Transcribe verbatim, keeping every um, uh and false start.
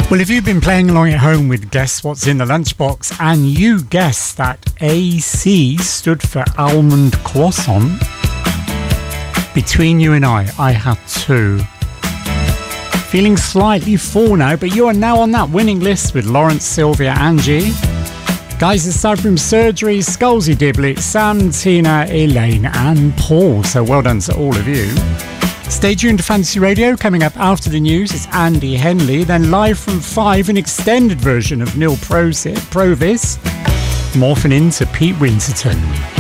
Well, if you've been playing along at home with Guess What's in the Lunchbox and you guessed that A C stood for Almond Croissant, between you and I, I had two. Feeling slightly full now, but you are now on that winning list with Lawrence, Sylvia, Angie. Guys aside from Surgery, Scalzi Diblett, Sam, Tina, Elaine and Paul. So well done to all of you. Stay tuned to Fantasy Radio. Coming up after the news, it's Andy Henley. Then live from five, an extended version of Neil Provis, morphing into Pete Winterton.